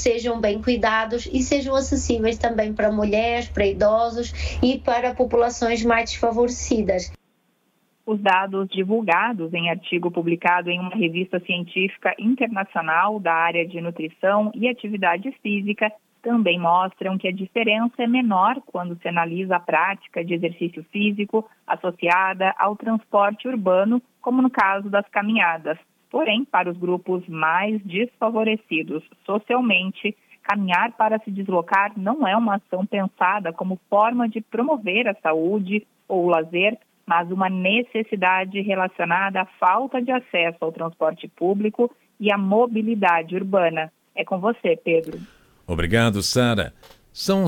sejam bem cuidados e sejam acessíveis também para mulheres, para idosos e para populações mais desfavorecidas. Os dados divulgados em artigo publicado em uma revista científica internacional da área de nutrição e atividade física também mostram que a diferença é menor quando se analisa a prática de exercício físico associada ao transporte urbano, como no caso das caminhadas. Porém, para os grupos mais desfavorecidos socialmente, caminhar para se deslocar não é uma ação pensada como forma de promover a saúde ou o lazer, mas uma necessidade relacionada à falta de acesso ao transporte público e à mobilidade urbana. É com você, Pedro. Obrigado, Sara. São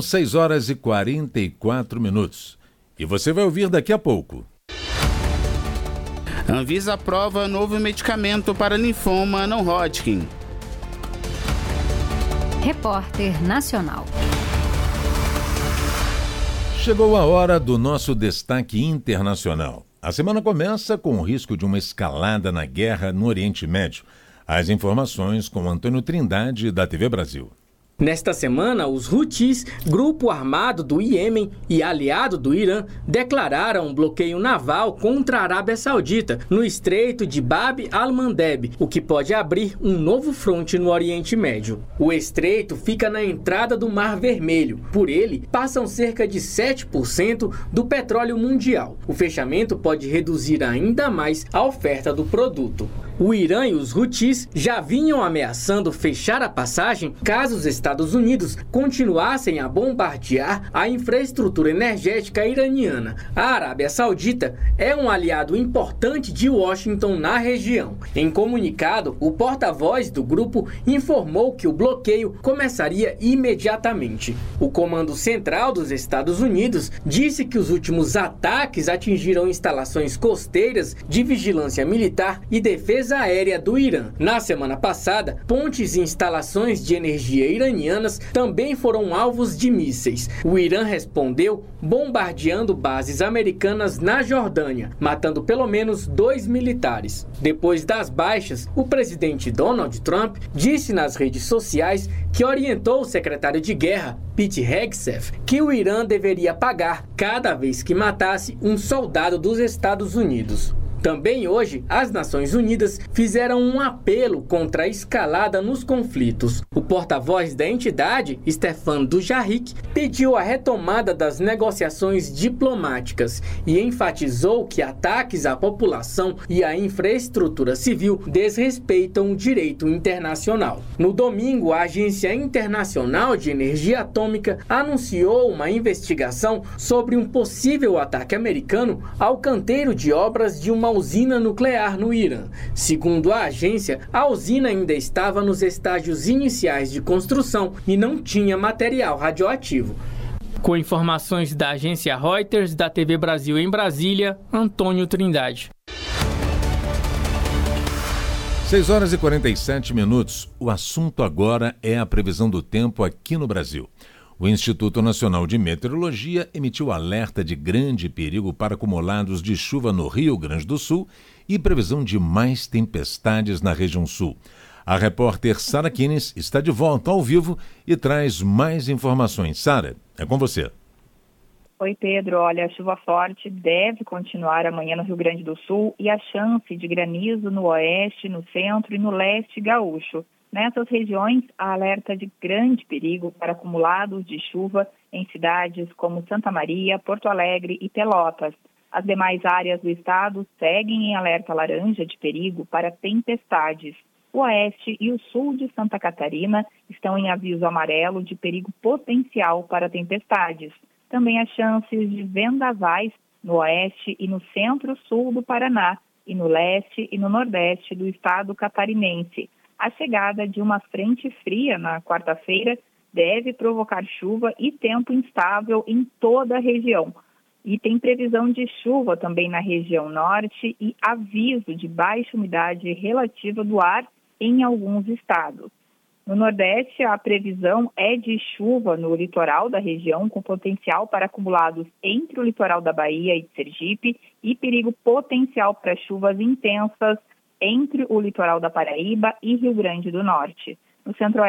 6h44 e você vai ouvir daqui a pouco. Anvisa aprova novo medicamento para linfoma não Hodgkin. Repórter Nacional. Chegou a hora do nosso destaque internacional. A semana começa com o risco de uma escalada na guerra no Oriente Médio. As informações com Antônio Trindade, da TV Brasil. Nesta semana, os Houthis, grupo armado do Iêmen e aliado do Irã, declararam um bloqueio naval contra a Arábia Saudita no Estreito de Bab al-Mandeb, o que pode abrir um novo fronte no Oriente Médio. O estreito fica na entrada do Mar Vermelho. Por ele, passam cerca de 7% do petróleo mundial. O fechamento pode reduzir ainda mais a oferta do produto. O Irã e os Houthis já vinham ameaçando fechar a passagem caso os Estados Unidos continuassem a bombardear a infraestrutura energética iraniana. A Arábia Saudita é um aliado importante de Washington na região. Em comunicado, o porta-voz do grupo informou que o bloqueio começaria imediatamente. O Comando Central dos Estados Unidos disse que os últimos ataques atingiram instalações costeiras de vigilância militar e defesa aérea do Irã. Na semana passada, pontes e instalações de energia iranianas também foram alvos de mísseis. O Irã respondeu bombardeando bases americanas na Jordânia, matando pelo menos 2 militares. Depois das baixas, o presidente Donald Trump disse nas redes sociais que orientou o secretário de guerra, Pete Hegseth, que o Irã deveria pagar cada vez que matasse um soldado dos Estados Unidos. Também hoje, as Nações Unidas fizeram um apelo contra a escalada nos conflitos. O porta-voz da entidade, Stefan Dujarric, pediu a retomada das negociações diplomáticas e enfatizou que ataques à população e à infraestrutura civil desrespeitam o direito internacional. No domingo, a Agência Internacional de Energia Atômica anunciou uma investigação sobre um possível ataque americano ao canteiro de obras de uma usina nuclear no Irã. Segundo a agência, a usina ainda estava nos estágios iniciais de construção e não tinha material radioativo. Com informações da agência Reuters, da TV Brasil em Brasília, Antônio Trindade. 6h47. O assunto agora é a previsão do tempo aqui no Brasil. O Instituto Nacional de Meteorologia emitiu alerta de grande perigo para acumulados de chuva no Rio Grande do Sul e previsão de mais tempestades na região sul. A repórter Sara Kines está de volta ao vivo e traz mais informações. Sara, é com você. Oi, Pedro. Olha, a chuva forte deve continuar amanhã no Rio Grande do Sul e a chance de granizo no oeste, no centro e no leste gaúcho. Nessas regiões, há alerta de grande perigo para acumulados de chuva em cidades como Santa Maria, Porto Alegre e Pelotas. As demais áreas do estado seguem em alerta laranja de perigo para tempestades. O oeste e o sul de Santa Catarina estão em aviso amarelo de perigo potencial para tempestades. Também há chances de vendavais no oeste e no centro-sul do Paraná, e no leste e no nordeste do estado catarinense. A chegada de uma frente fria na quarta-feira deve provocar chuva e tempo instável em toda a região. E tem previsão de chuva também na região norte e aviso de baixa umidade relativa do ar em alguns estados. No Nordeste, a previsão é de chuva no litoral da região, com potencial para acumulados entre o litoral da Bahia e de Sergipe e perigo potencial para chuvas intensas entre o litoral da Paraíba e Rio Grande do Norte. No Centro-Oeste